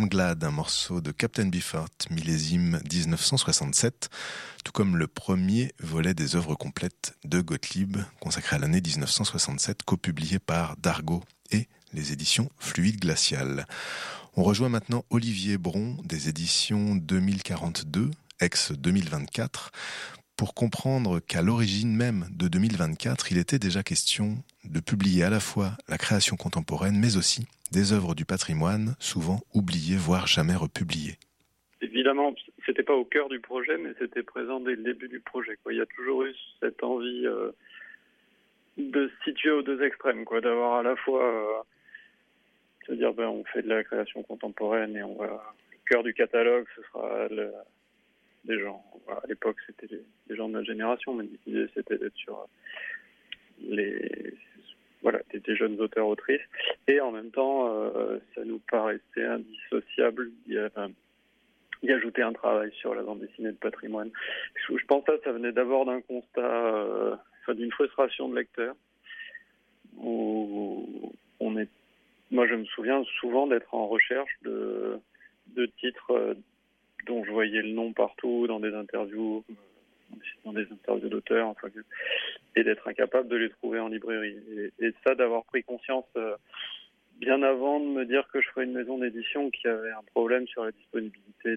I'm Glad, un morceau de Captain Beefheart, millésime 1967, tout comme le premier volet des œuvres complètes de Gottlieb, consacré à l'année 1967, copublié par Dargaud et les éditions Fluide Glacial. On rejoint maintenant Olivier Bron des éditions 2042, ex-2024, pour comprendre qu'à l'origine même de 2024, il était déjà question de publier à la fois la création contemporaine, mais aussi des œuvres du patrimoine, souvent oubliées, voire jamais republiées. Évidemment, c'était pas au cœur du projet, mais c'était présent dès le début du projet, quoi. Il y a toujours eu cette envie de se situer aux deux extrêmes, quoi, d'avoir à la fois, se dire, on fait de la création contemporaine et on va, le cœur du catalogue, ce sera des gens. À l'époque, c'était des gens de notre génération, mais l'idée, c'était d'être sur des jeunes auteurs-autrices. Et en même temps, ça nous paraissait indissociable d'y ajouter un travail sur la bande dessinée de patrimoine. Je pense que ça venait d'abord d'un constat, d'une frustration de lecteur, où moi je me souviens souvent d'être en recherche de titres dont je voyais le nom partout dans des interviews d'auteurs, et d'être incapable de les trouver en librairie. Et ça, d'avoir pris conscience bien avant de me dire que je ferais une maison d'édition qui avait un problème sur la disponibilité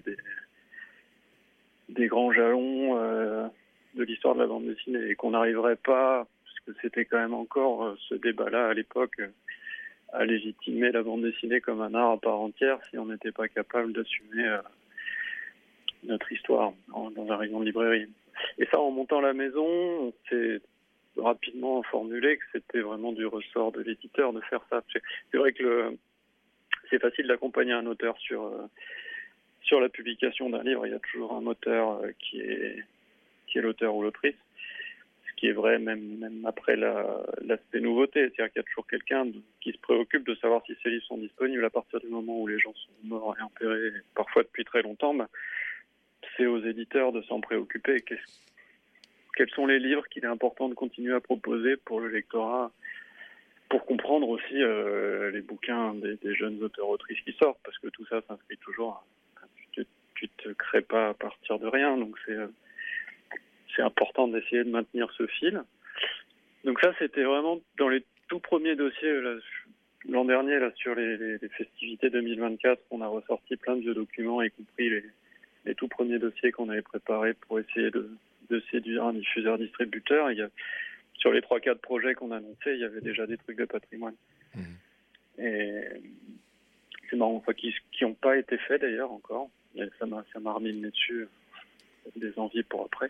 des grands jalons de l'histoire de la bande dessinée, et qu'on n'arriverait pas, parce que c'était quand même encore ce débat-là à l'époque, à légitimer la bande dessinée comme un art à part entière si on n'était pas capable d'assumer notre histoire dans un rayon de librairie. Et ça, en montant la maison, on s'est rapidement formulé que c'était vraiment du ressort de l'éditeur de faire ça. C'est vrai que c'est facile d'accompagner un auteur sur la publication d'un livre. Il y a toujours un moteur qui est l'auteur ou l'autrice. Ce qui est vrai même après l'aspect nouveauté. C'est-à-dire qu'il y a toujours quelqu'un qui se préoccupe de savoir si ces livres sont disponibles à partir du moment où les gens sont morts et enterrés, parfois depuis très longtemps. C'est aux éditeurs de s'en préoccuper. Quels sont les livres qu'il est important de continuer à proposer pour le lectorat, pour comprendre aussi les bouquins des jeunes auteurs-autrices qui sortent, parce que tout ça s'inscrit toujours. Tu te crées pas à partir de rien, donc c'est important d'essayer de maintenir ce fil. Donc ça, c'était vraiment dans les tout premiers dossiers l'an dernier sur les festivités 2024, on a ressorti plein de vieux documents, y compris les tout premiers dossiers qu'on avait préparés pour essayer de séduire un diffuseur-distributeur. Sur les 3-4 projets qu'on annonçait, il y avait déjà des trucs de patrimoine. Et c'est marrant, qui n'ont pas été faits d'ailleurs encore. Et ça m'a remis le nez dessus, des envies pour après.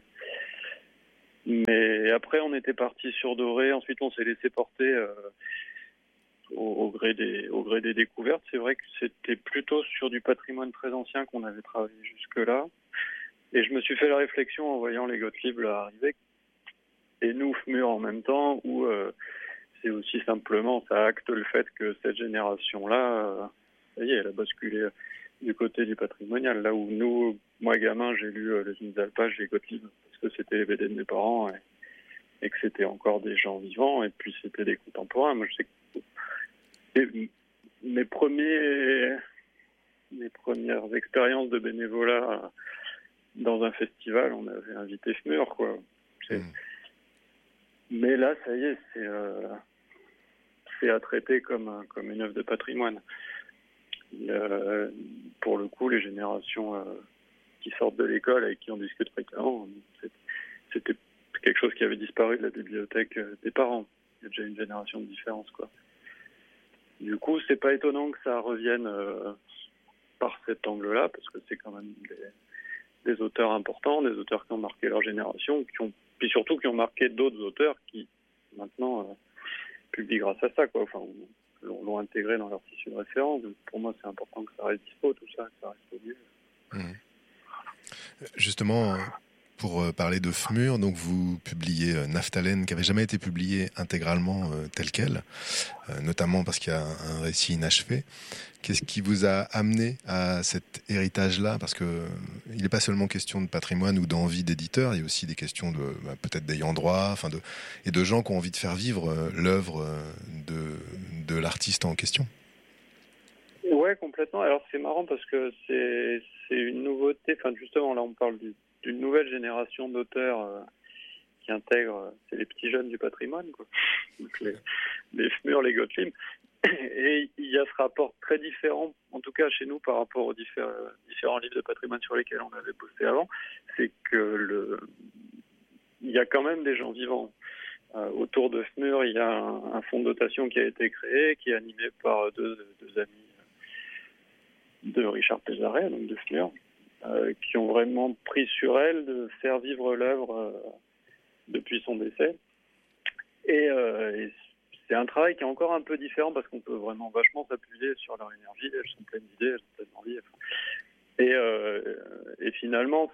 Mais après, on était parti sur Doré. Ensuite, on s'est laissé porter au gré des découvertes. C'est vrai que c'était plutôt sur du patrimoine très ancien qu'on avait travaillé jusque-là. Et je me suis fait la réflexion en voyant les Gottlieb arriver, et nous, FMUR en même temps, où c'est aussi simplement, ça acte le fait que cette génération-là, ça y est, elle a basculé du côté du patrimonial. Là où nous, moi gamin, j'ai lu les Unes Alpages, les Gottlieb, parce que c'était les BD de mes parents, et que c'était encore des gens vivants, et puis c'était des contemporains. Moi, je sais que mes premières expériences de bénévolat dans un festival, on avait invité FMUR, quoi. Mais là, ça y est, c'est à traiter comme une œuvre de patrimoine. Pour le coup, les générations qui sortent de l'école et qui en discutent fréquemment, c'était quelque chose qui avait disparu de la bibliothèque des parents. Il y a déjà une génération de différence, quoi. Du coup, c'est pas étonnant que ça revienne par cet angle-là, parce que c'est quand même des auteurs importants, des auteurs qui ont marqué leur génération, puis surtout qui ont marqué d'autres auteurs qui maintenant publient grâce à ça, quoi. Enfin, l'ont intégré dans leur tissu de référence. Donc, pour moi, c'est important que ça reste dispo, tout ça, que ça reste au mieux. Justement, pour parler de FMUR, donc vous publiez Naphtalène, qui n'avait jamais été publié intégralement tel quel, notamment parce qu'il y a un récit inachevé. Qu'est-ce qui vous a amené à cet héritage-là ? Parce que il n'est pas seulement question de patrimoine ou d'envie d'éditeur, il y a aussi des questions peut-être d'ayant droit, et de gens qui ont envie de faire vivre l'œuvre de l'artiste en question. Ouais, complètement. Alors c'est marrant parce que c'est une nouveauté. Enfin, justement, là, on parle d'une nouvelle génération d'auteurs qui intègrent, c'est les petits jeunes du patrimoine, quoi. Donc les FMUR, les Gottlieb. Et il y a ce rapport très différent, en tout cas chez nous, par rapport aux différents livres de patrimoine sur lesquels on avait bossé avant. C'est que il y a quand même des gens vivants. Autour de FMUR, il y a un fonds de dotation qui a été créé, qui est animé par deux amis de Richard Pézaret, donc de FMUR, qui ont vraiment pris sur elle de faire vivre l'œuvre depuis son décès. Et c'est un travail qui est encore un peu différent parce qu'on peut vraiment vachement s'appuyer sur leur énergie. Elles sont pleines d'idées, elles sont pleines d'envie. Et finalement,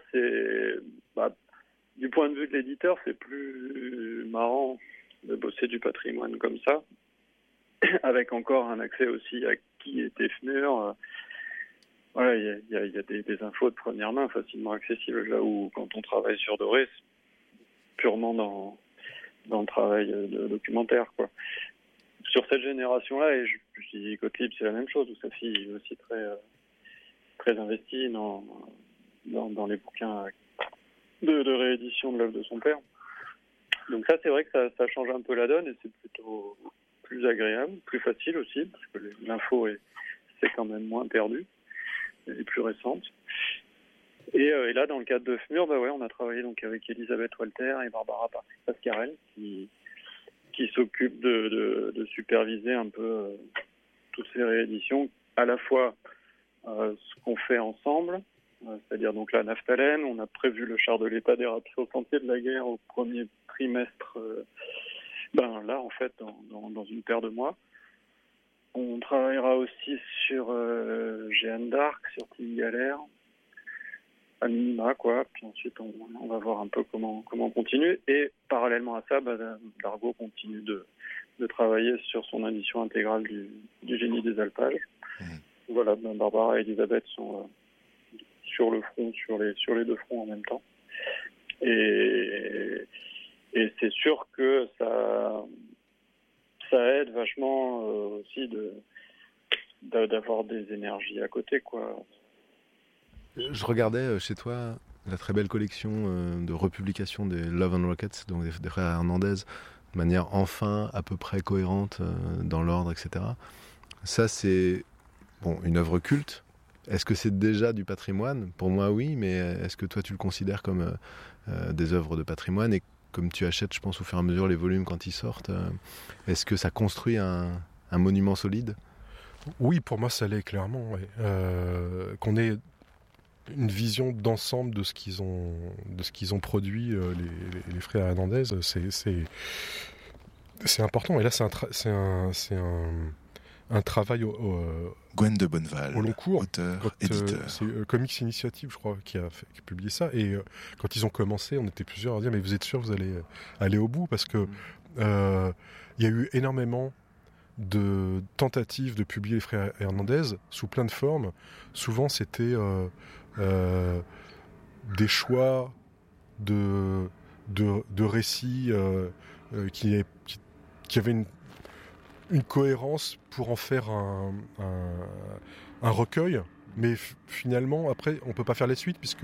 du point de vue de l'éditeur, c'est plus marrant de bosser du patrimoine comme ça, avec encore un accès aussi à qui était FMUR. Voilà, il y a des infos de première main facilement accessibles, là où quand on travaille sur Doré, c'est purement dans le travail de documentaire, quoi. Sur cette génération-là, et je dis Gottlieb, c'est la même chose, où sa fille est aussi très investie dans les bouquins de réédition de l'œuvre de son père. Donc ça, c'est vrai que ça change un peu la donne, et c'est plutôt plus agréable, plus facile aussi, parce que l'info c'est quand même moins perdu, elle est plus récente. Et là, dans le cadre de FMUR, on a travaillé donc avec Elisabeth Walter et Barbara Pascarel, qui s'occupent de superviser un peu toutes ces rééditions, à la fois ce qu'on fait ensemble, c'est-à-dire donc la Naphtalène. On a prévu le char de l'État des rapides au sentier de la guerre au premier trimestre, là en fait dans une paire de mois. On travaillera aussi sur Jeanne d'Arc, sur Tilly Galère, à minima, quoi. Puis ensuite, on va voir un peu comment continuer. Et parallèlement à ça, Dargaud continue de travailler sur son édition intégrale du Génie des Alpages. Voilà, Barbara et Elisabeth sont sur le front, sur les deux fronts en même temps. Et c'est sûr que ça aide vachement aussi d'avoir des énergies à côté, quoi. Je regardais chez toi la très belle collection de republication des Love and Rockets, donc des frères Hernandez, de manière enfin à peu près cohérente dans l'ordre, etc. Ça, c'est une œuvre culte. Est-ce que c'est déjà du patrimoine ? Pour moi, oui, mais est-ce que toi, tu le considères comme des œuvres de patrimoine ? Et comme tu achètes, je pense, au fur et à mesure les volumes quand ils sortent, est-ce que ça construit un monument solide ? Oui, pour moi, ça l'est clairement. Ouais. Qu'on ait une vision d'ensemble de ce qu'ils ont produit, les frères Hernandez, c'est important. Et là, c'est un travail Gwen de Bonneval, au long cours, auteur, éditeur. C'est Comics Initiative, je crois, qui a publié ça. Et quand ils ont commencé, on était plusieurs à dire, mais vous êtes sûr que vous allez aller au bout ? Parce que il y a eu énormément de tentatives de publier les frères Hernandez sous plein de formes. Souvent, c'était des choix de récits qui avaient une cohérence pour en faire un recueil, mais finalement après on peut pas faire les suites puisque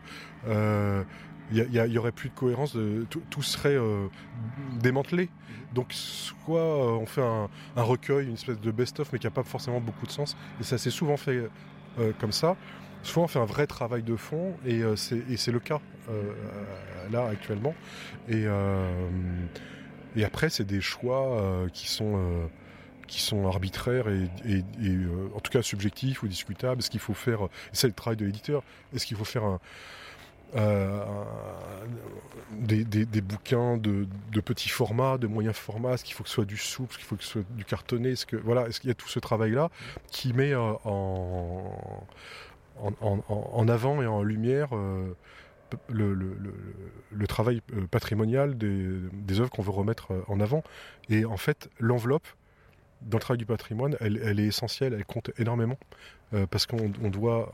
il y aurait plus de cohérence, tout serait démantelé. Donc soit on fait un recueil, une espèce de best-of, mais qui a pas forcément beaucoup de sens, et ça s'est souvent fait comme ça. Soit on fait un vrai travail de fond, et c'est le cas là actuellement. Et après c'est des choix qui sont arbitraires et en tout cas subjectifs ou discutables. Est-ce qu'il faut faire, c'est le travail de l'éditeur, est-ce qu'il faut faire des bouquins de petits formats, de moyens formats, est-ce qu'il faut que ce soit du souple, est-ce qu'il faut que ce soit du cartonné, est-ce qu'il y a tout ce travail-là qui met en avant et en lumière le travail patrimonial des œuvres qu'on veut remettre en avant. Et en fait, l'enveloppe dans le travail du patrimoine, elle est essentielle, elle compte énormément, parce qu'on doit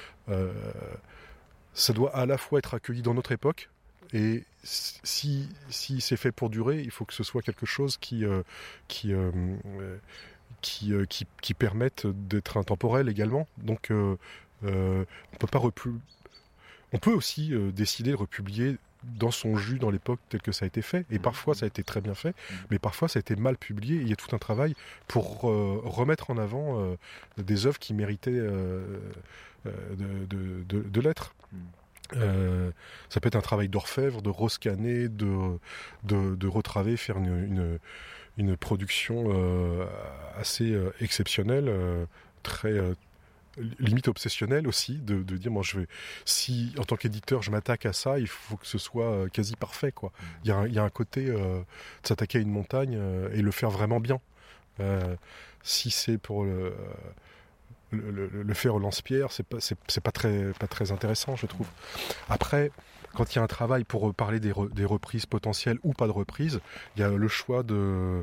ça doit à la fois être accueilli dans notre époque, et si c'est fait pour durer, il faut que ce soit quelque chose qui qui permettent d'être intemporels également. Donc on peut pas on peut aussi décider de republier dans son jus dans l'époque tel que ça a été fait, et parfois ça a été très bien fait, mais parfois ça a été mal publié, et il y a tout un travail pour remettre en avant des œuvres qui méritaient de l'être. Ça peut être un travail d'orfèvre, de rescanner, de retraver, faire une production assez exceptionnelle, très limite obsessionnelle aussi, de dire moi si en tant qu'éditeur je m'attaque à ça, il faut que ce soit quasi parfait, quoi. Il y a un côté de s'attaquer à une montagne et le faire vraiment bien. Si c'est pour le faire au lance-pierre, c'est pas très intéressant, je trouve. Après, quand il y a un travail pour parler des reprises potentielles ou pas de reprises, il y a le choix de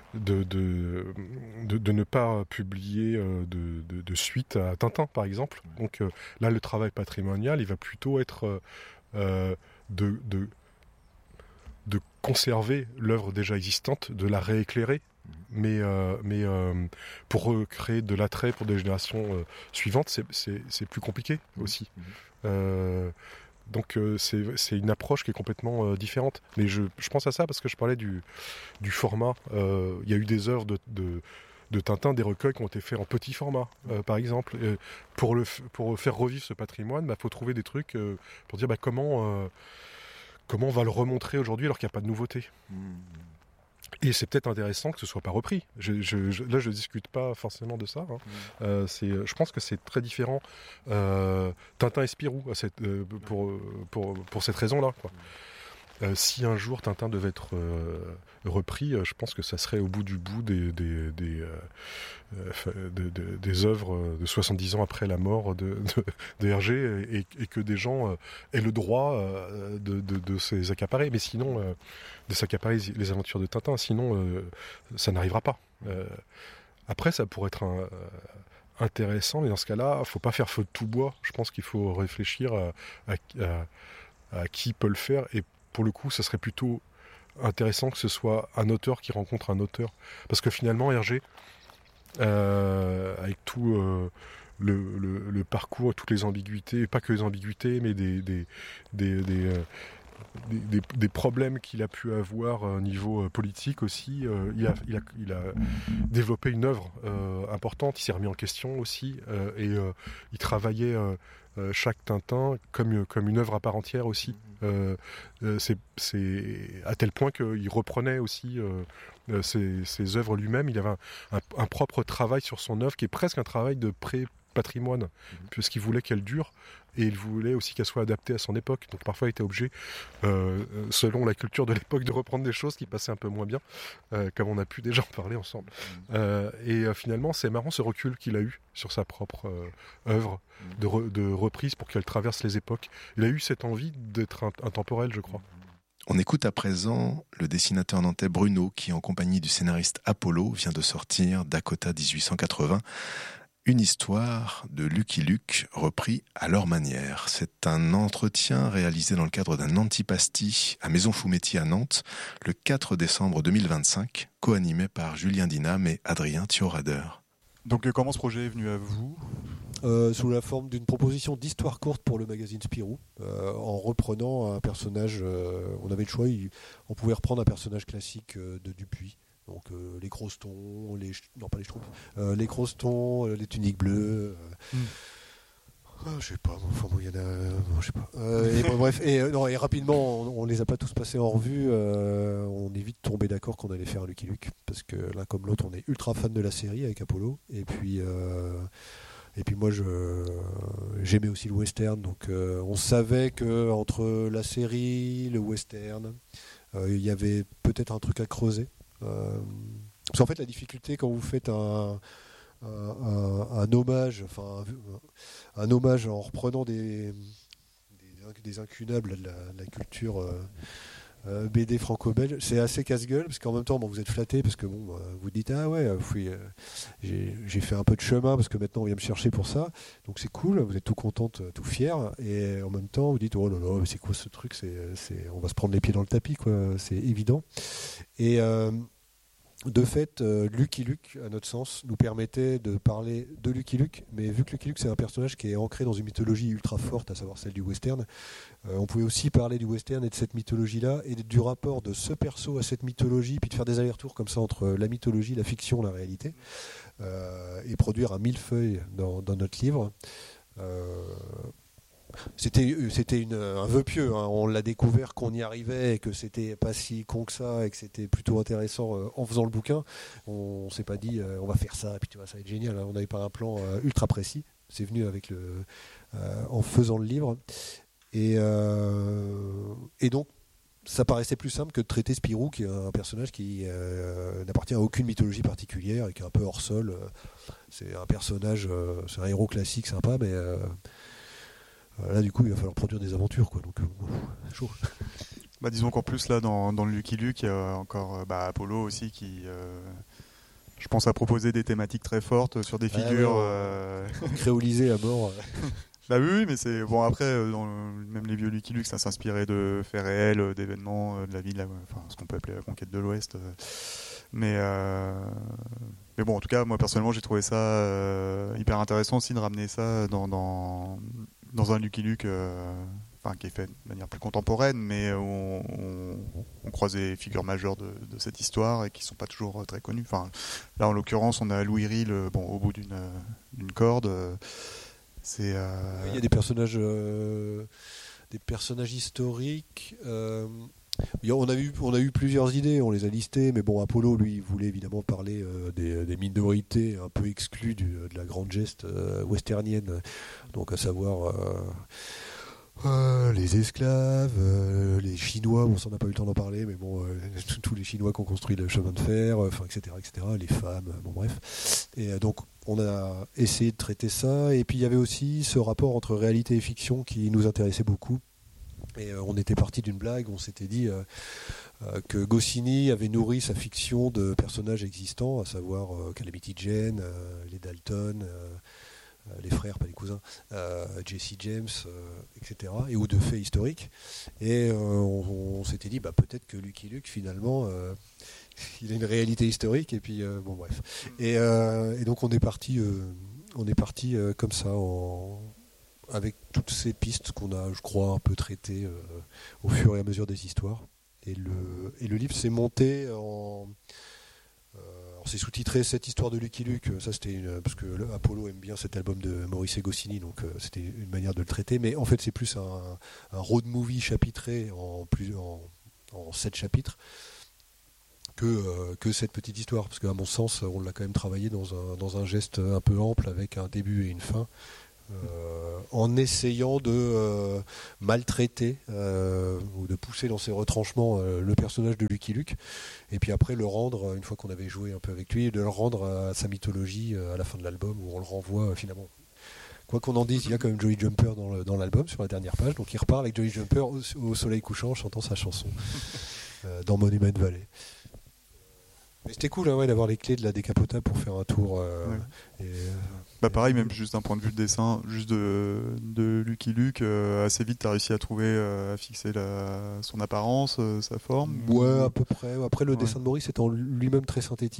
ne pas publier de suite à Tintin, par exemple. Donc là, le travail patrimonial, il va plutôt être de conserver l'œuvre déjà existante, de la rééclairer, mais pour créer de l'attrait pour des générations suivantes, c'est plus compliqué aussi. Donc c'est une approche qui est complètement différente. Mais je pense à ça parce que je parlais du format. Il y a eu des œuvres de Tintin, des recueils qui ont été faits en petit format, par exemple. Pour faire revivre ce patrimoine, faut trouver des trucs pour dire comment on va le remontrer aujourd'hui alors qu'il n'y a pas de nouveauté. Et c'est peut-être intéressant que ce soit pas repris. Là, je discute pas forcément de ça. Je pense que c'est très différent. Tintin et Spirou pour cette raison-là, quoi. Si un jour Tintin devait être repris, je pense que ça serait au bout du bout des œuvres de 70 ans après la mort de Hergé, et que des gens aient le droit de ces accaparer. Mais sinon, de s'accaparer les aventures de Tintin, sinon ça n'arrivera pas. Après, ça pourrait être intéressant, mais dans ce cas-là, il ne faut pas faire feu de tout bois. Je pense qu'il faut réfléchir à qui peut le faire, et pour le coup, ça serait plutôt intéressant que ce soit un auteur qui rencontre un auteur. Parce que finalement, Hergé, avec tout le parcours, toutes les ambiguïtés, pas que les ambiguïtés, mais des problèmes qu'il a pu avoir au niveau politique aussi, il a développé une œuvre importante, il s'est remis en question aussi, et il travaillait chaque Tintin comme une œuvre à part entière aussi. C'est à tel point qu'il reprenait aussi ses œuvres lui-même. Il avait un propre travail sur son œuvre qui est presque un travail de pré-patrimoine, puisqu'il voulait qu'elle dure, et il voulait aussi qu'elle soit adaptée à son époque. Donc parfois il était obligé, selon la culture de l'époque, de reprendre des choses qui passaient un peu moins bien, comme on a pu déjà en parler ensemble. Et finalement, c'est marrant ce recul qu'il a eu sur sa propre œuvre de reprise pour qu'elle traverse les époques. Il a eu cette envie d'être intemporel, je crois. On écoute à présent le dessinateur nantais Bruno qui, en compagnie du scénariste Apollo, vient de sortir Dakota 1880, une histoire de Lucky Luke repris à leur manière. C'est un entretien réalisé dans le cadre d'un antipasti à Maison Fumetti à Nantes le 4 décembre 2025, co-animé par Julien Dinam et Adrien Thiorader. Donc comment ce projet est venu à vous ? Sous la forme d'une proposition d'histoire courte pour le magazine Spirou, en reprenant un personnage. On avait le choix, on pouvait reprendre un personnage classique de Dupuis. Donc les Crostons, non pas les Schtroumpfs, les Crostons, les tuniques bleues. Je sais pas, enfin bon, il y en a, je sais pas. Et rapidement, on les a pas tous passés en revue. On est vite tombé d'accord qu'on allait faire un Lucky Luke, parce que l'un comme l'autre, on est ultra fan de la série avec Apollo. Et puis moi, j'aimais aussi le western, donc on savait que entre la série, le western, il y avait peut-être un truc à creuser. Parce qu'en fait, la difficulté quand vous faites un hommage, un hommage en reprenant des incunables de la culture BD franco-belge, c'est assez casse-gueule, parce qu'en même temps, vous êtes flatté, parce que vous dites j'ai fait un peu de chemin, parce que maintenant on vient me chercher pour ça, donc c'est cool, vous êtes tout contente, tout fière, et en même temps vous dites oh là là, mais c'est quoi ce truc, on va se prendre les pieds dans le tapis, quoi, c'est évident. Et De fait, Lucky Luke, à notre sens, nous permettait de parler de Lucky Luke, mais vu que Lucky Luke c'est un personnage qui est ancré dans une mythologie ultra forte, à savoir celle du western, on pouvait aussi parler du western et de cette mythologie-là, et du rapport de ce perso à cette mythologie, puis de faire des allers-retours comme ça entre la mythologie, la fiction, la réalité, et produire un millefeuille dans notre livre. C'était un vœu pieux, hein. On l'a découvert qu'on y arrivait et que c'était pas si con que ça et que c'était plutôt intéressant en faisant le bouquin. On s'est pas dit on va faire ça et puis tu vois ça va être génial, hein. On n'avait pas un plan ultra précis. C'est venu avec en faisant le livre et donc ça paraissait plus simple que de traiter Spirou, qui est un personnage qui n'appartient à aucune mythologie particulière et qui est un peu hors sol. C'est un personnage, c'est un héros classique sympa, mais là, du coup, il va falloir produire des aventures, quoi. Donc, chaud. Disons qu'en plus, là, dans le Lucky Luke, il y a encore Apollo aussi qui, je pense, a proposé des thématiques très fortes sur des figures. Créolisées à mort. Oui, mais c'est. Bon, après, même les vieux Lucky Luke, ça s'inspirait de faits réels, d'événements de la vie, ce qu'on peut appeler la conquête de l'Ouest. Mais bon, en tout cas, moi, personnellement, j'ai trouvé ça hyper intéressant aussi de ramener ça dans un Lucky Luke qui est fait de manière plus contemporaine, mais on croise des figures majeures de cette histoire et qui ne sont pas toujours très connues. Là, en l'occurrence, on a Louis Ril au bout d'une corde. Il y a des personnages historiques. On a eu plusieurs idées, on les a listées, mais bon, Apollo, lui, voulait évidemment parler des minorités un peu exclues de la grande geste westernienne, donc à savoir les esclaves, les Chinois, bon, ça on n'a pas eu le temps d'en parler, mais bon, tous les Chinois qui ont construit le chemin de fer, etc., les femmes, bon bref. Et donc on a essayé de traiter ça, et puis il y avait aussi ce rapport entre réalité et fiction qui nous intéressait beaucoup. Et on était parti d'une blague, on s'était dit que Goscinny avait nourri sa fiction de personnages existants, à savoir Calamity Jane, les Dalton, les frères, pas les cousins, Jesse James, etc., et ou de faits historiques. Et on s'était dit, peut-être que Lucky Luke, finalement, il a une réalité historique, et puis, bon bref. Et donc on est parti comme ça, avec toutes ces pistes qu'on a, je crois, un peu traitées au fur et à mesure des histoires. Et le livre s'est monté en... alors c'est sous-titré Cette histoire de Lucky Luke, ça c'était parce que Apollo aime bien cet album de Maurice et Goscinny, donc c'était une manière de le traiter, mais en fait c'est plus un road movie chapitré en 7 chapitres que cette petite histoire, parce qu'à mon sens on l'a quand même travaillé dans un geste un peu ample avec un début et une fin. En essayant de maltraiter ou de pousser dans ses retranchements le personnage de Lucky Luke, et puis après le rendre, une fois qu'on avait joué un peu avec lui, de le rendre à sa mythologie à la fin de l'album, où on le renvoie finalement. Quoi qu'on en dise, il y a quand même Jolly Jumper dans l'album, sur la dernière page, donc il repart avec Jolly Jumper au soleil couchant en chantant sa chanson dans Monument Valley. Mais c'était cool d'avoir les clés de la décapotable pour faire un tour. Pareil, même juste d'un point de vue de dessin, juste de Lucky Luke, assez vite, tu as réussi à trouver, à fixer son apparence, sa forme. Ouais, à peu près. Après, le dessin de Maurice étant lui-même très synthétique.